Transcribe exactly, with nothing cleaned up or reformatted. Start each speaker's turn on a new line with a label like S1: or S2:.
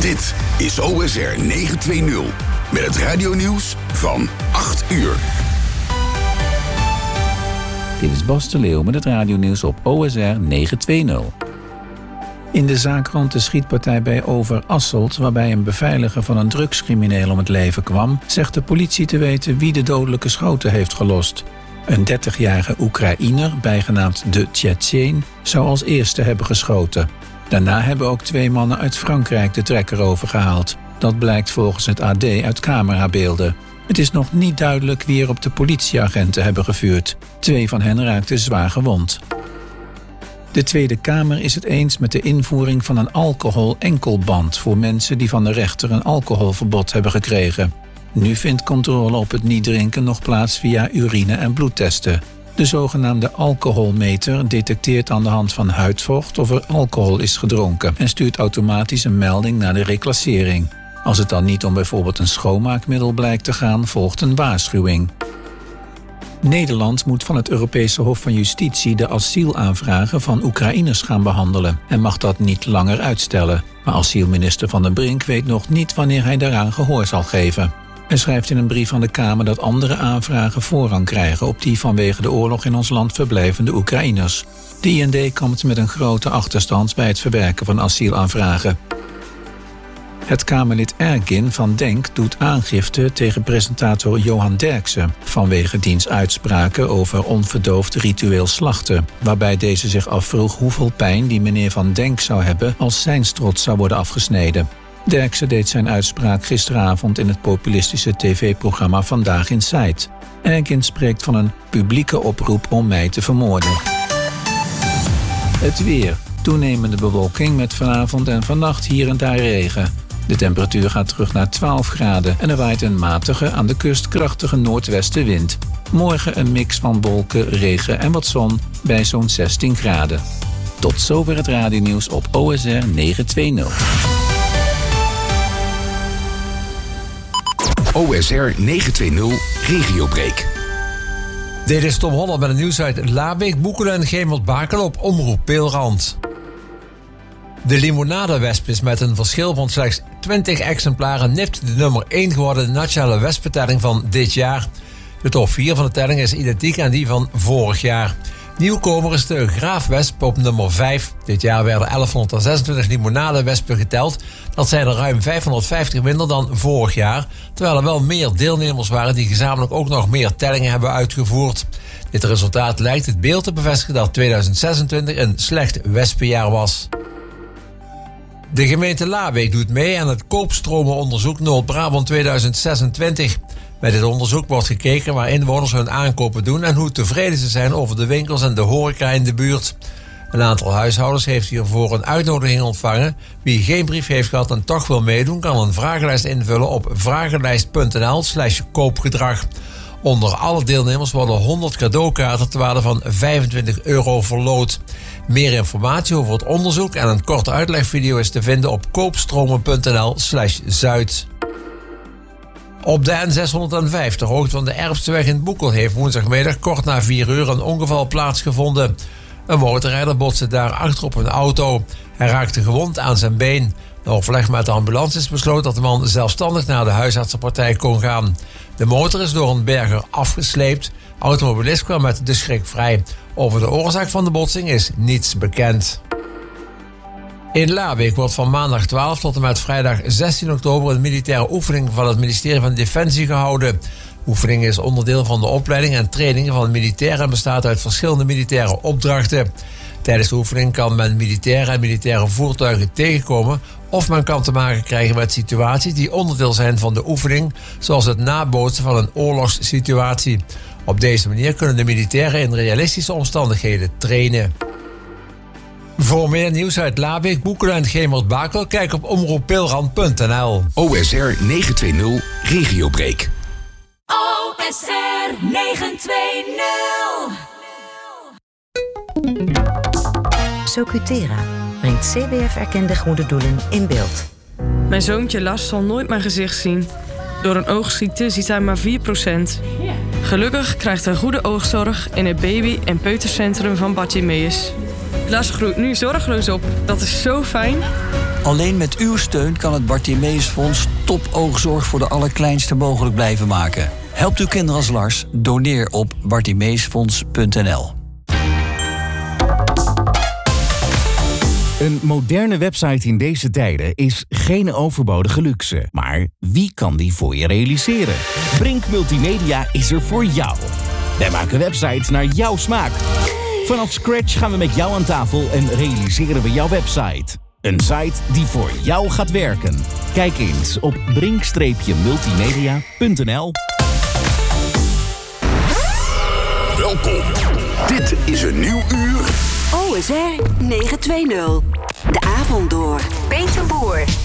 S1: Dit is O S R negenhonderdtwintig met het radionieuws van acht uur.
S2: Dit is Bas de Leeuw met het radionieuws op O S R negenhonderdtwintig. In de zaak rond de schietpartij bij Overasselt, waarbij een beveiliger van een drugscrimineel om het leven kwam, zegt de politie te weten wie de dodelijke schoten heeft gelost. Een dertigjarige Oekraïner, bijgenaamd de Tsjetsjeen, zou als eerste hebben geschoten. Daarna hebben ook twee mannen uit Frankrijk de trekker overgehaald. Dat blijkt volgens het A D uit camerabeelden. Het is nog niet duidelijk wie er op de politieagenten hebben gevuurd. Twee van hen raakten zwaar gewond. De Tweede Kamer is het eens met de invoering van een alcohol-enkelband voor mensen die van de rechter een alcoholverbod hebben gekregen. Nu vindt controle op het niet drinken nog plaats via urine- en bloedtesten. De zogenaamde alcoholmeter detecteert aan de hand van huidvocht of er alcohol is gedronken en stuurt automatisch een melding naar de reclassering. Als het dan niet om bijvoorbeeld een schoonmaakmiddel blijkt te gaan, volgt een waarschuwing. Nederland moet van het Europese Hof van Justitie de asielaanvragen van Oekraïners gaan behandelen en mag dat niet langer uitstellen. Maar asielminister Van den Brink weet nog niet wanneer hij daaraan gehoor zal geven. Hij schrijft in een brief aan de Kamer dat andere aanvragen voorrang krijgen op die vanwege de oorlog in ons land verblijvende Oekraïners. De I N D kampt met een grote achterstand bij het verwerken van asielaanvragen. Het Kamerlid Ergin van Denk doet aangifte tegen presentator Johan Derksen vanwege diens uitspraken over onverdoofd ritueel slachten, waarbij deze zich afvroeg hoeveel pijn die meneer Van Denk zou hebben als zijn strot zou worden afgesneden. Derksen deed zijn uitspraak gisteravond in het populistische tv-programma Vandaag Inside. Ergin spreekt van een publieke oproep om mij te vermoorden. Het weer. Toenemende bewolking met vanavond en vannacht hier en daar regen. De temperatuur gaat terug naar twaalf graden en er waait een matige, aan de kust krachtige noordwestenwind. Morgen een mix van wolken, regen en wat zon bij zo'n zestien graden. Tot zover het radionieuws op O S R negenhonderdtwintig.
S1: O S R negenhonderdtwintig Regiobreak.
S3: Dit is Tom Holland met het nieuws uit Labeek, Boekelen en Gemert-Bakel op Omroep Peelrand. De limonadewesp is met een verschil van slechts twintig exemplaren nipt de nummer één geworden nationale wespentelling van dit jaar. De top vier van de telling is identiek aan die van vorig jaar. Nieuwkomer is de graafwesp op nummer vijf. Dit jaar werden elfhonderdzesentwintig limonadewespen geteld. Dat zijn er ruim vijfhonderdvijftig minder dan vorig jaar, terwijl er wel meer deelnemers waren die gezamenlijk ook nog meer tellingen hebben uitgevoerd. Dit resultaat lijkt het beeld te bevestigen dat tweeduizend zesentwintig een slecht wespenjaar was. De gemeente Labeek doet mee aan het koopstromenonderzoek Noord-Brabant tweeduizend zesentwintig. Bij dit onderzoek wordt gekeken waar inwoners hun aankopen doen en hoe tevreden ze zijn over de winkels en de horeca in de buurt. Een aantal huishoudens heeft hiervoor een uitnodiging ontvangen. Wie geen brief heeft gehad en toch wil meedoen, kan een vragenlijst invullen op vragenlijst.nl slash koopgedrag. Onder alle deelnemers worden honderd cadeaukaarten ter waarde van vijfentwintig euro verloot. Meer informatie over het onderzoek en een korte uitlegvideo is te vinden op koopstromen.nl slash zuid. Op de N zeshonderdvijf, ter hoogte van de Erpseweg in Boekel, heeft woensdagmiddag kort na vier uur een ongeval plaatsgevonden. Een motorrijder botste daar achter op een auto. Hij raakte gewond aan zijn been. Na overleg met de ambulance is besloten dat de man zelfstandig naar de huisartsenpraktijk kon gaan. De motor is door een berger afgesleept. Automobilist kwam met de schrik vrij. Over de oorzaak van de botsing is niets bekend. In Labeek wordt van maandag twaalf tot en met vrijdag zestien oktober een militaire oefening van het ministerie van Defensie gehouden. De oefening is onderdeel van de opleiding en trainingen van militairen en bestaat uit verschillende militaire opdrachten. Tijdens de oefening kan men militairen en militaire voertuigen tegenkomen of men kan te maken krijgen met situaties die onderdeel zijn van de oefening, zoals het nabootsen van een oorlogssituatie. Op deze manier kunnen de militairen in realistische omstandigheden trainen. Voor meer nieuws uit Labeek, Boekelen en Gemert-Bakel, kijk op omroep peelrand punt n l.
S1: O S R negenhonderdtwintig Regiobreak.
S4: O S R negenhonderdtwintig.
S5: Socutera brengt C B F-erkende goede doelen in beeld.
S6: Mijn zoontje Lars zal nooit mijn gezicht zien. Door een oogziekte ziet hij maar vier procent. Gelukkig krijgt hij goede oogzorg in het baby- en peutercentrum van Bartjemeus. Lars groeit nu zorgeloos op. Dat is zo fijn.
S7: Alleen met uw steun kan het Bartimeusfonds topoogzorg voor de allerkleinste mogelijk blijven maken. Helpt uw kinderen als Lars? Doneer op bartimeusfonds punt n l.
S8: Een moderne website in deze tijden is geen overbodige luxe. Maar wie kan die voor je realiseren? Brink Multimedia is er voor jou. Wij maken websites naar jouw smaak. Vanaf scratch gaan we met jou aan tafel en realiseren we jouw website. Een site die voor jou gaat werken. Kijk eens op brink multimedia punt n l.
S1: Welkom. Dit is een nieuw uur.
S9: O S R negen twee nul. De avond door. Peter Boer.